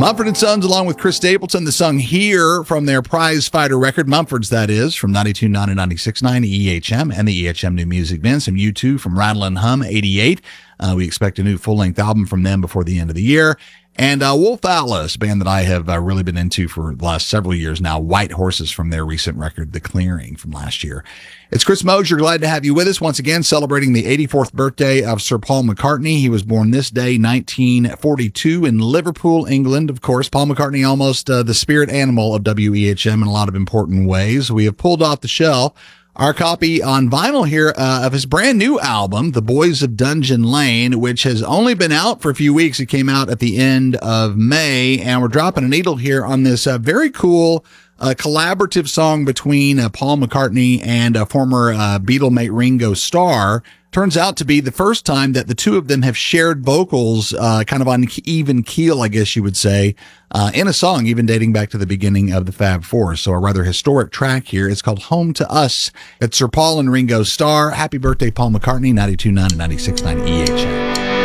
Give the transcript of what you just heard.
Mumford & Sons, along with Chris Stapleton, the song Here from their Prize Fighter record, Mumford's that is, from 92.9 and 96.9 EHM and the EHM New Music Bin. Some U2 from Rattle and Hum, 88. We expect a new full-length album from them before the end of the year. And Wolf Atlas, a band that I have really been into for the last several years now, White Horses from their recent record, The Clearing, from last year. It's Chris Mosier. Glad to have you with us once again, celebrating the 84th birthday of Sir Paul McCartney. He was born this day, 1942, in Liverpool, England. Of course, Paul McCartney, almost the spirit animal of WEHM in a lot of important ways. We have pulled off the shelf our copy on vinyl here of his brand new album, The Boys of Dungeon Lane, which has only been out for a few weeks. It came out at the end of May, and we're dropping a needle here on this very cool collaborative song between Paul McCartney and former Beatle mate Ringo Starr. Turns out to be the first time that the two of them have shared vocals kind of on even keel, I guess you would say, in a song, even dating back to the beginning of the Fab Four. So a rather historic track here. It's called Home to Us. It's Sir Paul and Ringo Starr. Happy birthday, Paul McCartney, 92.9 and 96.9 EHM.